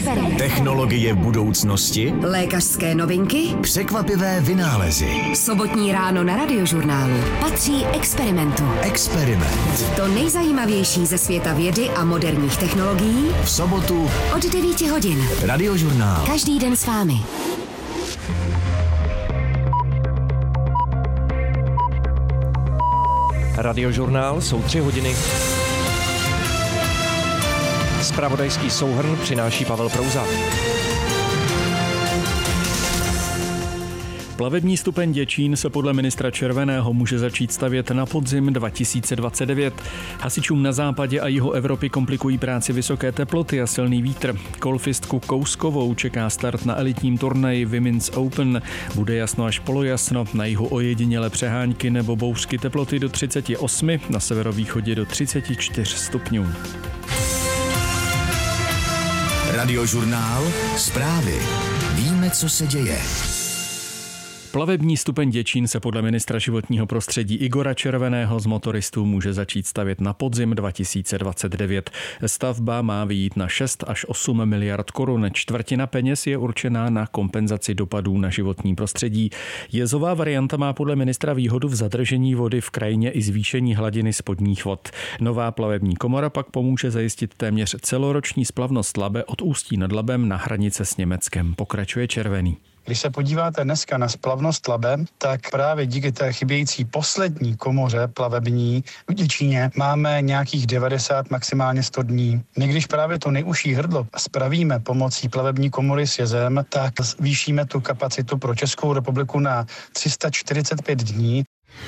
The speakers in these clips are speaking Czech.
Experiment. Technologie budoucnosti, Lékařské novinky, překvapivé vynálezy. Sobotní ráno na Radiožurnálu patří Experimentu. Experiment. To nejzajímavější ze světa vědy a moderních technologií V sobotu od 9 hodin. Radiožurnál. Každý den s vámi. Radiožurnál jsou 3 hodiny. Zpravodajský souhrn přináší Pavel Prouza. Plavební stupeň Děčín se podle ministra Červeného může začít stavět na podzim 2029. Hasičům na západě a jihu Evropy komplikují práci vysoké teploty a silný vítr. Golfistku Kouskovou čeká start na elitním turnaji Women's Open. Bude jasno až polojasno, na jihu ojedinělé přehánky nebo bouřky, teploty do 38, na severovýchodě do 34 stupňů. Radiožurnál. Zprávy. Víme, co se děje. Plavební stupeň Děčín se podle ministra životního prostředí Igora Červeného z motoristů může začít stavět na podzim 2029. Stavba má vyjít na 6 až 8 miliard korun. Čtvrtina peněz je určená na kompenzaci dopadů na životní prostředí. Jezová varianta má podle ministra výhodu v zadržení vody v krajině i zvýšení hladiny spodních vod. Nová plavební komora pak pomůže zajistit téměř celoroční splavnost Labe od Ústí nad Labem na hranice s Německem, pokračuje Červený. Když se podíváte dneska na splavnost Labe, tak právě díky té chybějící poslední komoře plavební v Děčíně máme nějakých 90, maximálně 100 dní. My když právě to nejužší hrdlo spravíme pomocí plavební komory s jezem, tak zvýšíme tu kapacitu pro Českou republiku na 345 dní.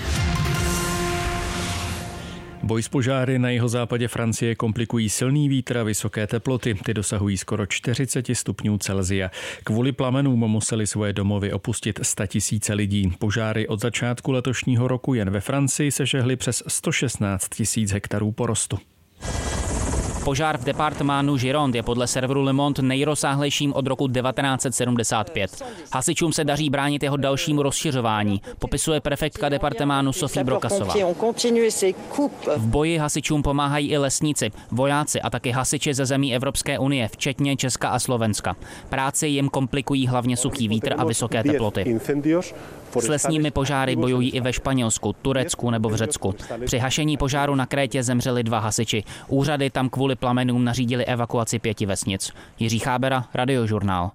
Boj s požáry na jihozápadě Francie komplikují silný vítr a vysoké teploty. Ty dosahují skoro 40 stupňů Celsia. Kvůli plamenům museli svoje domovy opustit 100 000 lidí. Požáry od začátku letošního roku jen ve Francii sežehly přes 116 000 hektarů porostu. Požár v departemánu Gironde je podle serveru Le Monde nejrozsáhlejším od roku 1975. Hasičům se daří bránit jeho dalšímu rozšiřování, popisuje prefektka departemánu Sophie Brokasová. V boji hasičům pomáhají i lesníci, vojáci a taky hasiči ze zemí Evropské unie, včetně Česka a Slovenska. Práci jim komplikují hlavně suchý vítr a vysoké teploty. S lesními požáry bojují i ve Španělsku, Turecku nebo v Řecku. Při hašení požáru na Krétě zemřeli 2 hasiči. Úřady tam kvůli plamenům nařídili evakuaci 5 vesnic. Jiří Chábera, Radiožurnál.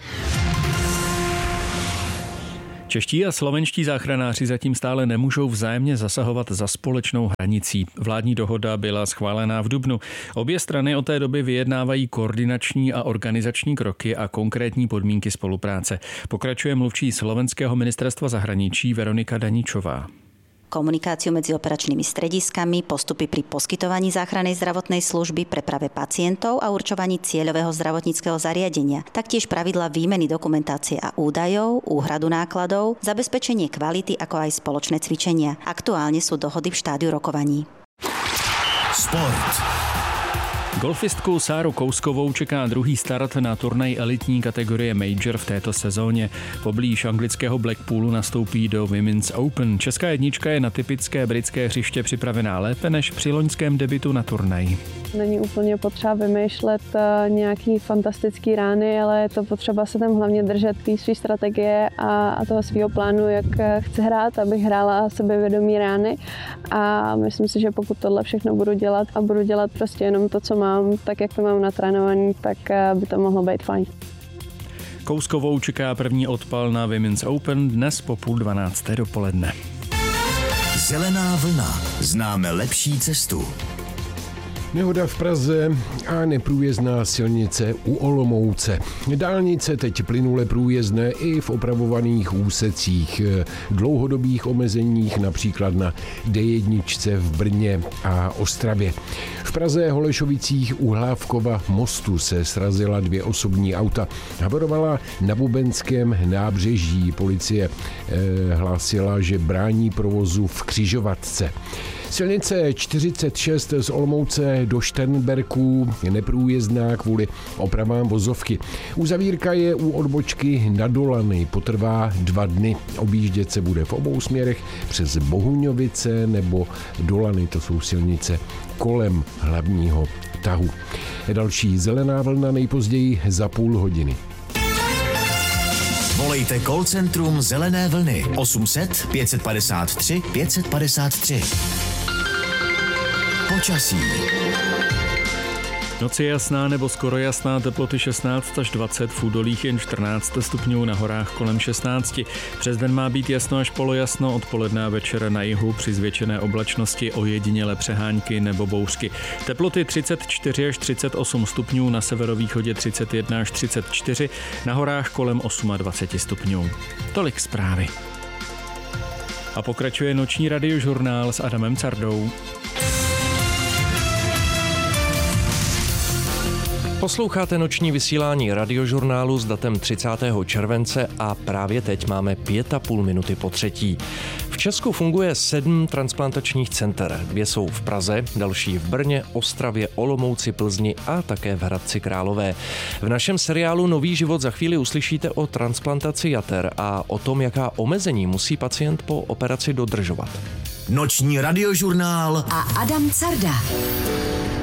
Čeští a slovenští záchranáři zatím stále nemůžou vzájemně zasahovat za společnou hranicí. Vládní dohoda byla schválená v dubnu. Obě strany od té doby vyjednávají koordinační a organizační kroky a konkrétní podmínky spolupráce. Pokračuje mluvčí slovenského ministerstva zahraničí Veronika Daničová. Komunikáciu medzi operačnými strediskami, postupy pri poskytovaní záchrannej zdravotnej služby, preprave pacientov a určovaní cieľového zdravotníckeho zariadenia. Taktiež pravidla výmeny dokumentácie a údajov, úhradu nákladov, zabezpečenie kvality ako aj spoločné cvičenia. Aktuálne sú dohody v štádiu rokovaní. Sport. Golfistku Sáru Kouskovou čeká druhý start na turnaj elitní kategorie Major v této sezóně. Poblíž anglického Blackpoolu nastoupí do Women's Open. Česká jednička je na typické britské hřiště připravená lépe než při loňském debutu na turnaji. Není úplně potřeba vymýšlet nějaký fantastický rány, ale je to potřeba se tam hlavně držet té své strategie a toho svého plánu, jak chci hrát, abych hrála sebevědomý rány. A myslím si, že pokud tohle všechno budu dělat a budu dělat prostě jenom to, co mám, tak jak to mám natrénovaný, tak by to mohlo být fajn. Kouskovou čeká první odpal na Women's Open dnes po 11:30 dopoledne. Zelená vlna. Známe lepší cestu. Nehoda v Praze a neprůjezdná silnice u Olomouce. Dálnice teď plynule průjezdné i v opravovaných úsecích. Dlouhodobých omezeních například na D1 v Brně a Ostravě. V Praze Holešovicích u Hlávkova mostu se srazila 2 osobní auta. Haverovala na Bubenském nábřeží. Policie hlásila, že brání provozu v křižovatce. Silnice 46 z Olomouce do Šternberků je neprůjezdná kvůli opravám vozovky. Uzavírka je u odbočky na Dolany, potrvá 2 dny. Objíždět se bude v obou směrech přes Bohuňovice nebo Dolany, to jsou silnice kolem hlavního tahu. Další Zelená vlna nejpozději za půl hodiny. Volejte call centrum Zelené vlny 800 553 553. Počasí. Noc je jasná nebo skoro jasná, teploty 16 až 20, v údolích jen 14 stupňů, na horách kolem 16. Přes den má být jasno až polojasno, odpoledne a večer na jihu při zvětšené oblačnosti ojediněle přehánky nebo bouřky. Teploty 34 až 38 stupňů, na severovýchodě 31 až 34, na horách kolem 28 stupňů. Tolik zprávy. A pokračuje noční radiožurnál s Adamem Cardou. Posloucháte noční vysílání radiožurnálu s datem 30. července a právě teď máme 5,5 minuty po třetí. V Česku funguje 7 transplantačních center. 2 jsou v Praze, další v Brně, Ostravě, Olomouci, Plzni a také v Hradci Králové. V našem seriálu Nový život za chvíli uslyšíte o transplantaci jater a o tom, jaká omezení musí pacient po operaci dodržovat. Noční radiožurnál a Adam Carda.